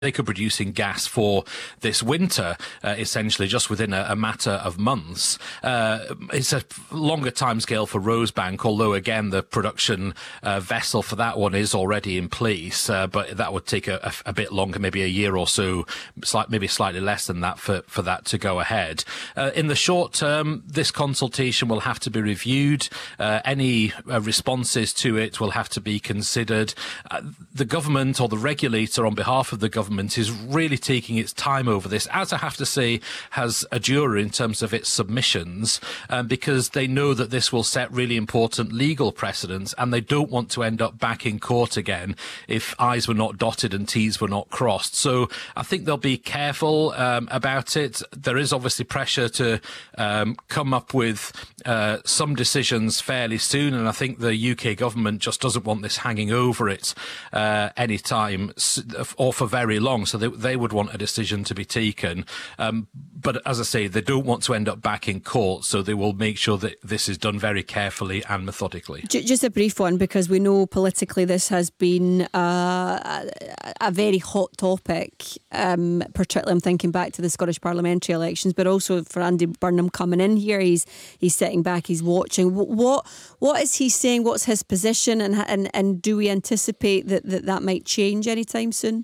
they could be producing gas for this winter, essentially just within a matter of months. It's a longer timescale for Rosebank, although again the production vessel for that one is already in place, but that would take a bit longer, maybe a year or so, maybe slightly less than that for that to go ahead. In the short term, this consultation will have to be reviewed. Any responses to it will have to be considered. The government, or the regulator on behalf of the government, is really taking its time over this, as I have to say has Adura in terms of its submissions, because they know that this will set really important legal precedents, and they don't want to end up back in court again if I's were not dotted and T's were not crossed. So I think they'll be careful about it. There is obviously pressure to come up with some decisions fairly soon, and I think the UK government just doesn't want this hanging over it any time or for very long, so they would want a decision to be taken. But as I say, they don't want to end up back in court, so they will make sure that this is done very carefully and methodically. Just a brief one, because we know politically this has been a very hot topic, particularly I'm thinking back to the Scottish parliamentary elections, but also for Andy Burnham coming in here. He's sitting back, he's watching. What is he saying? What's his position, and do we anticipate that might change anytime soon?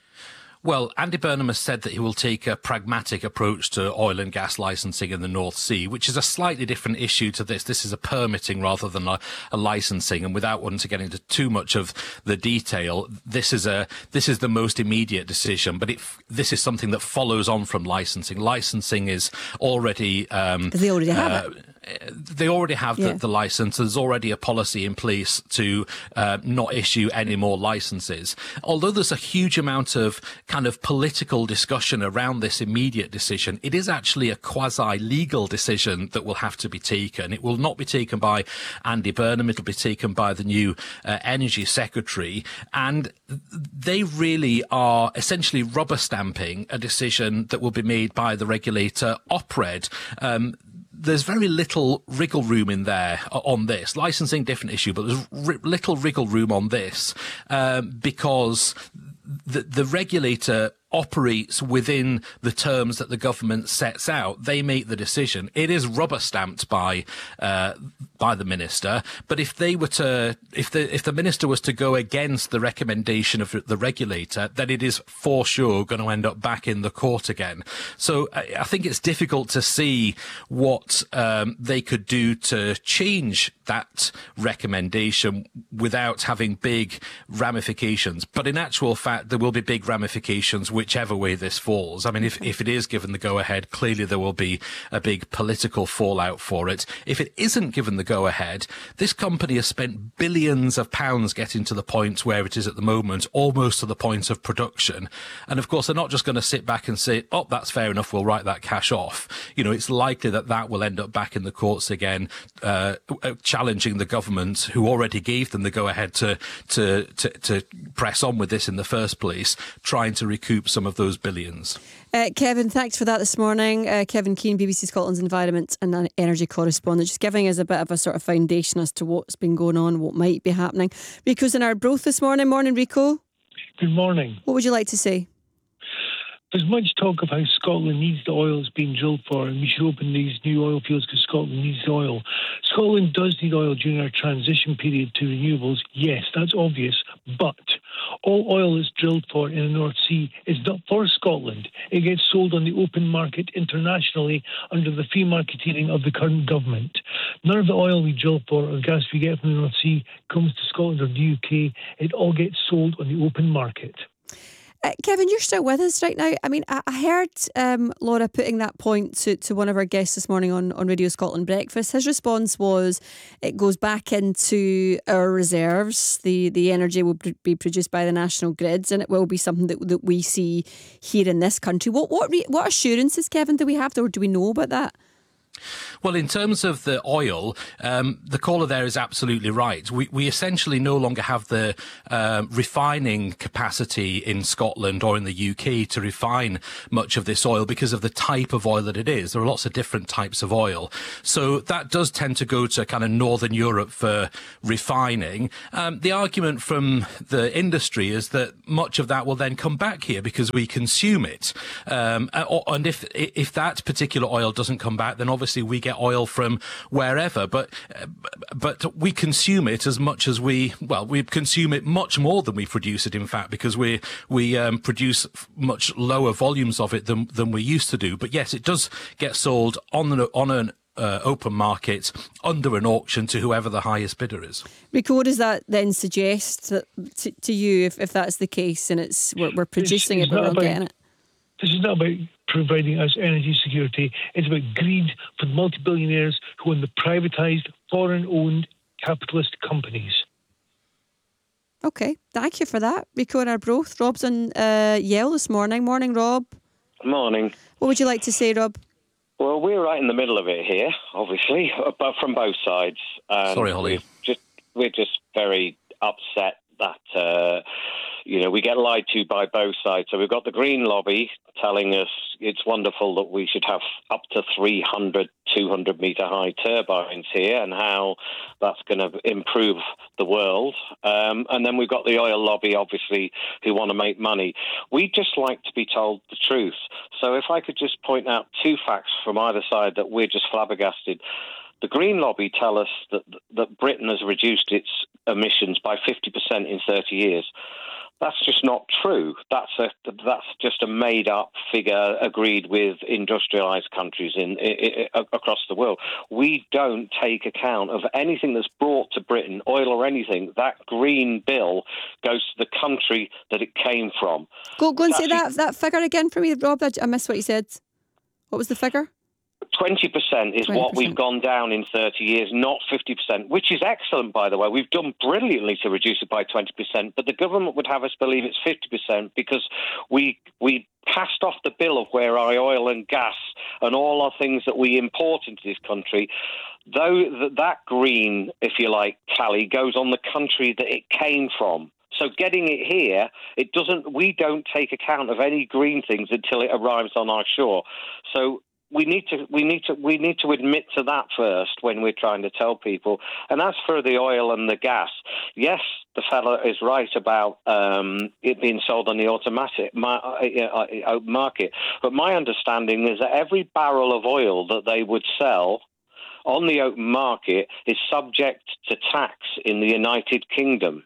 Well, Andy Burnham has said that he will take a pragmatic approach to oil and gas licensing in the North Sea, which is a slightly different issue to this. This is a permitting rather than a licensing. And without wanting to get into too much of the detail, this is the most immediate decision. But this is something that follows on from licensing. Licensing is already they already have it. They already have the license. There's already a policy in place to not issue any more licenses. Although there's a huge amount of kind of political discussion around this immediate decision, it is actually a quasi-legal decision that will have to be taken. It will not be taken by Andy Burnham. It'll be taken by the new Energy Secretary. And they really are essentially rubber stamping a decision that will be made by the regulator, Opred. There's very little wriggle room in there on this. Licensing, different issue, but there's little wriggle room on this because the regulator operates within the terms that the government sets out. They make the decision. It is rubber stamped by the minister. But if the minister was to go against the recommendation of the regulator, then it is for sure going to end up back in the court again. So I think it's difficult to see what they could do to change that recommendation without having big ramifications. But in actual fact, there will be big ramifications whichever way this falls. I mean, if it is given the go-ahead, clearly there will be a big political fallout for it. If it isn't given the go-ahead, this company has spent billions of pounds getting to the point where it is at the moment, almost to the point of production. And of course, they're not just going to sit back and say, oh, that's fair enough, we'll write that cash off. You know, it's likely that will end up back in the courts again, challenging the government, who already gave them the go-ahead to press on with this in the first place, trying to recoup some of those billions. Kevin, thanks for that this morning. Kevin Keane, BBC Scotland's Environment and Energy correspondent, just giving us a bit of a sort of foundation as to what's been going on, what might be happening. Rico's in Arbroath this morning. Morning, Rico. Good morning. What would you like to say? There's much talk of how Scotland needs the oil it's being drilled for, and we should open these new oil fields because Scotland needs the oil. Scotland does need oil during our transition period to renewables. Yes, that's obvious. But all oil that's drilled for in the North Sea is not for Scotland. It gets sold on the open market internationally under the free marketing of the current government. None of the oil we drill for or gas we get from the North Sea comes to Scotland or the UK. It all gets sold on the open market. Kevin, you're still with us right now. I mean, I heard Laura putting that point to one of our guests this morning on Radio Scotland Breakfast. His response was, it goes back into our reserves. The energy will be produced by the national grids, and it will be something that we see here in this country. What assurances, Kevin, do we have, or do we know about that? Well, in terms of the oil, the caller there is absolutely right. We essentially no longer have the refining capacity in Scotland or in the UK to refine much of this oil because of the type of oil that it is. There are lots of different types of oil. So that does tend to go to kind of Northern Europe for refining. The argument from the industry is that much of that will then come back here because we consume it. And if that particular oil doesn't come back, then obviously we get oil from wherever, but we consume it as much as we consume it much more than we produce it, in fact, because we produce much lower volumes of it than we used to do. But yes, it does get sold on an open market under an auction to whoever the highest bidder is. Rico, what does that then suggest to you if that's the case and we're producing it but we're not getting it? This is not about providing us energy security. It's about greed for multi-billionaires who own the privatised, foreign-owned capitalist companies. OK, thank you for that. Rico Arbroath. Rob's on Yell this morning. Morning, Rob. Morning. What would you like to say, Rob? Well, we're right in the middle of it here, obviously, but from both sides. Sorry, Holly. We're just very upset that we get lied to by both sides. So we've got the Green Lobby telling us it's wonderful that we should have up to 300, 200-metre high turbines here and how that's going to improve the world. And then we've got the oil lobby, obviously, who want to make money. We just like to be told the truth. So if I could just point out two facts from either side that we're just flabbergasted. The Green Lobby tell us that Britain has reduced its emissions by 50% in 30 years. That's just not true. That's just a made-up figure agreed with industrialised countries across the world. We don't take account of anything that's brought to Britain, oil or anything. That green bill goes to the country that it came from. Go and say that figure again for me, Rob. I missed what you said. What was the figure? 20% is 20%. What we've gone down in 30 years, not 50%, which is excellent, by the way. We've done brilliantly to reduce it by 20%, but the government would have us believe it's 50% because we passed off the bill of where our oil and gas and all our things that we import into this country, though that green, if you like, tally goes on the country that it came from. So getting it here, we don't take account of any green things until it arrives on our shore. So we need to admit to that first when we're trying to tell people. And as for the oil and the gas, yes, the fella is right about it being sold on the automatic market. But my understanding is that every barrel of oil that they would sell on the open market is subject to tax in the United Kingdom.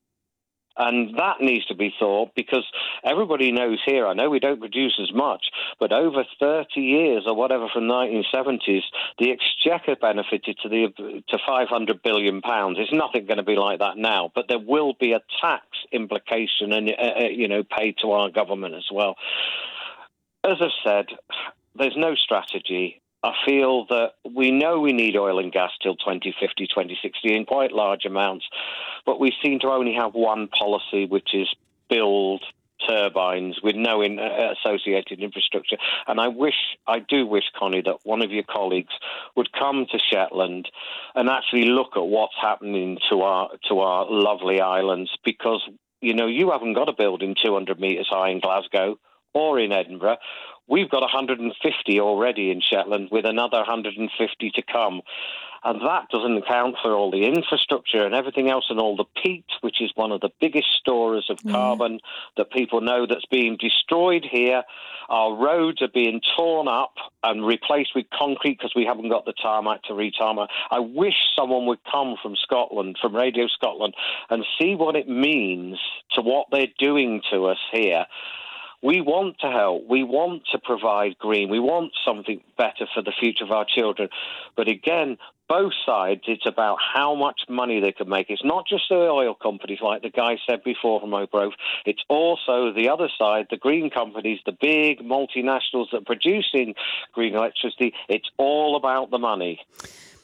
And that needs to be thought because everybody knows here, I know we don't produce as much, but over 30 years or whatever from the 1970s, the Exchequer benefited to £500 billion. It's nothing going to be like that now, but there will be a tax implication and paid to our government as well. As I've said, there's no strategy. I feel that we know we need oil and gas till 2050, 2060 in quite large amounts, but we seem to only have one policy, which is build turbines with no associated infrastructure. And I do wish, Connie, that one of your colleagues would come to Shetland and actually look at what's happening to our lovely islands, because, you haven't got a building 200 metres high in Glasgow or in Edinburgh. We've got 150 already in Shetland with another 150 to come. And that doesn't account for all the infrastructure and everything else and all the peat, which is one of the biggest storers of carbon that people know that's being destroyed here. Our roads are being torn up and replaced with concrete because we haven't got the tarmac to re-tarmac. I wish someone would come from Scotland, from Radio Scotland, and see what it means to what they're doing to us here. We want to help. We want to provide green. We want something better for the future of our children. But again, both sides, it's about how much money they can make. It's not just the oil companies, like the guy said before from Oak Grove. It's also the other side, the green companies, the big multinationals that are producing green electricity. It's all about the money.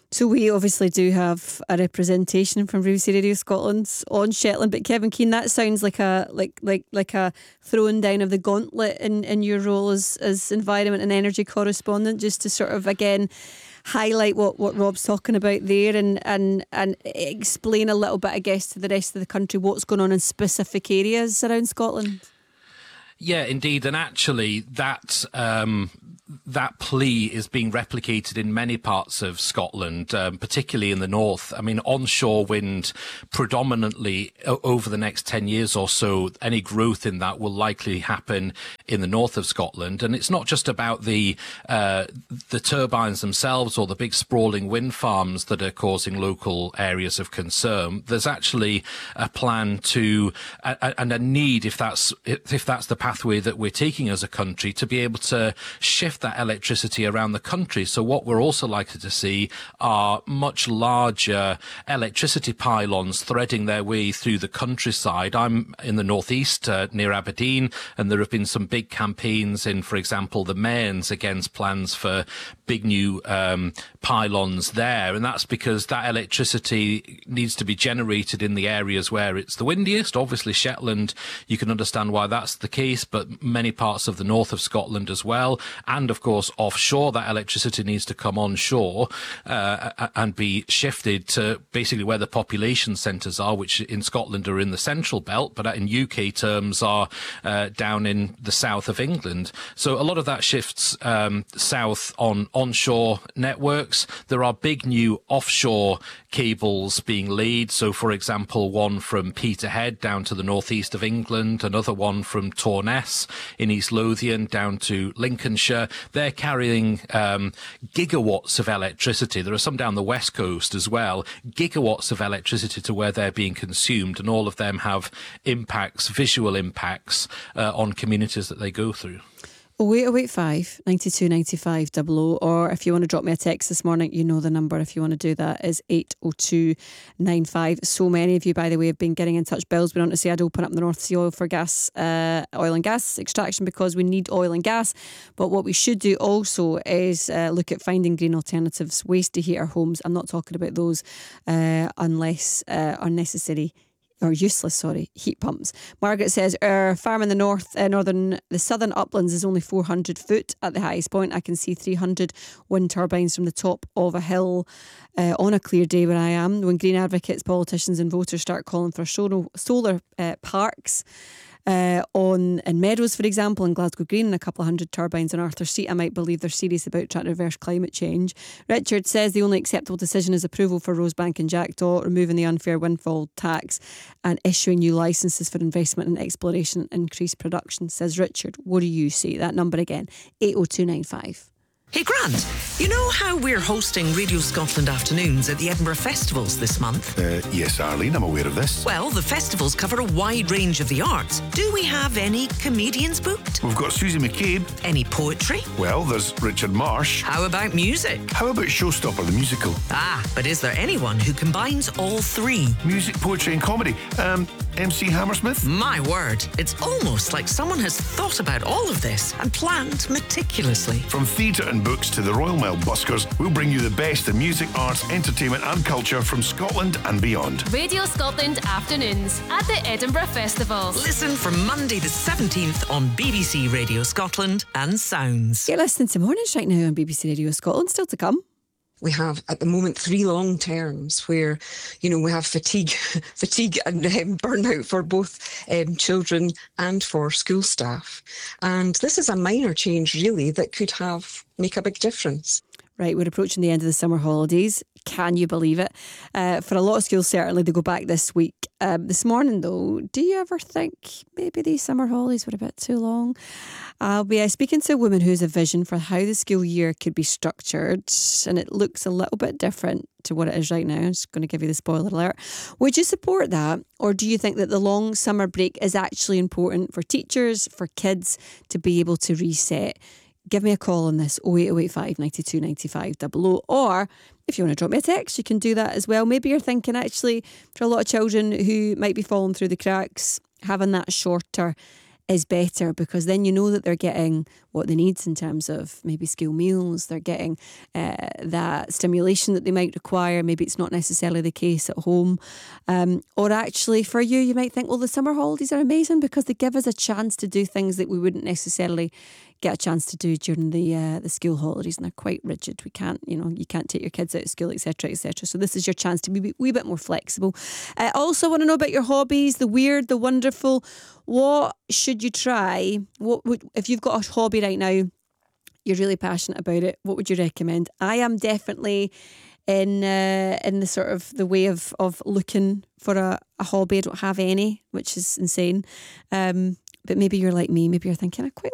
So we obviously do have a representation from BBC Radio Scotland on Shetland, but Kevin Keane, that sounds like a throwing down of the gauntlet in your role as environment and energy correspondent, just to sort of again highlight what Rob's talking about there and explain a little bit, I guess, to the rest of the country what's going on in specific areas around Scotland. Yeah, indeed, and actually that plea is being replicated in many parts of Scotland, particularly in the north. I mean, onshore wind predominantly over the next 10 years or so, any growth in that will likely happen in the north of Scotland. And it's not just about the turbines themselves or the big sprawling wind farms that are causing local areas of concern. There's actually a plan to and a need, if that's the pathway that we're taking as a country, to be able to shift that electricity around the country. So what we're also likely to see are much larger electricity pylons threading their way through the countryside. I'm in the northeast near Aberdeen, and there have been some big campaigns in, for example, the Mains against plans for big new pylons there. And that's because that electricity needs to be generated in the areas where it's the windiest. Obviously, Shetland, you can understand why that's the case, but many parts of the north of Scotland as well. And of course, offshore, that electricity needs to come onshore and be shifted to basically where the population centres are, which in Scotland are in the central belt, but in UK terms are down in the south of England. So a lot of that shifts south on onshore networks. There are big new offshore cables being laid. So, for example, one from Peterhead down to the northeast of England, another one from Torness in East Lothian down to Lincolnshire. They're carrying gigawatts of electricity. There are some down the west coast as well, gigawatts of electricity to where they're being consumed, and all of them have impacts, visual impacts on communities that they go through. 08085 92 95 00, or if you want to drop me a text this morning, you know the number if you want to do that is 80295. So many of you, by the way, have been getting in touch. Bill's been on to say I'd open up the North Sea oil for gas, oil and gas extraction because we need oil and gas. But what we should do also is look at finding green alternatives, ways to heat our homes. I'm not talking about those unless unnecessary or useless, heat pumps. Margaret says our farm in the the southern uplands is only 400 foot at the highest point. I can see 300 wind turbines from the top of a hill on a clear day where I am. When Green advocates, politicians and voters start calling for solar parks in Meadows, for example, in Glasgow Green, and a couple of hundred turbines in Arthur's Seat, I might believe they're serious about trying to reverse climate change. Richard says the only acceptable decision is approval for Rosebank and Jackdaw, removing the unfair windfall tax and issuing new licences for investment and exploration and increased production, says Richard. What do you see? That number again, 80295. Hey Grant, you know how we're hosting Radio Scotland afternoons at the Edinburgh Festivals this month? Yes, Arlene, I'm aware of this. Well, the festivals cover a wide range of the arts. Do we have any comedians booked? We've got Susie McCabe. Any poetry? Well, there's Richard Marsh. How about music? How about Showstopper the musical? But is there anyone who combines all three? Music, poetry and comedy. MC Hammersmith? My word, it's almost like someone has thought about all of this and planned meticulously. From theatre and books to the Royal Mail buskers, we'll bring you the best in music, arts, entertainment and culture from Scotland and beyond. Radio Scotland afternoons at the Edinburgh Festivals. Listen from Monday the 17th on BBC Radio Scotland and Sounds. You're listening to Mornings right now on BBC Radio Scotland. Still to come. We have at the moment 3 long terms where, we have fatigue and burnout for both children and for school staff. And this is a minor change really that could make a big difference. Right, we're approaching the end of the summer holidays. Can you believe it? For a lot of schools, certainly, they go back this week. This morning, though, do you ever think maybe these summer holidays were a bit too long? I'll be speaking to a woman who has a vision for how the school year could be structured, and it looks a little bit different to what it is right now. I'm just going to give you the spoiler alert. Would you support that, or do you think that the long summer break is actually important for teachers, for kids to be able to reset? Give me a call on this, 08085 92 95 00, or if you want to drop me a text, you can do that as well. Maybe you're thinking, actually, for a lot of children who might be falling through the cracks, having that shorter is better, because then you know that they're getting what they need in terms of maybe school meals, they're getting that stimulation that they might require. Maybe it's not necessarily the case at home. Or actually for you might think, well, the summer holidays are amazing because they give us a chance to do things that we wouldn't necessarily get a chance to do during the school holidays, and they're quite rigid. We can't, you can't take your kids out of school, etc., etc. So this is your chance to be a wee bit more flexible. Also want to know about your hobbies, the weird, the wonderful. What should you try? If you've got a hobby right now, you're really passionate about it, what would you recommend? I am definitely in the sort of the way of looking for a hobby. I don't have any, which is insane. But maybe you're like me. Maybe you're thinking, I quite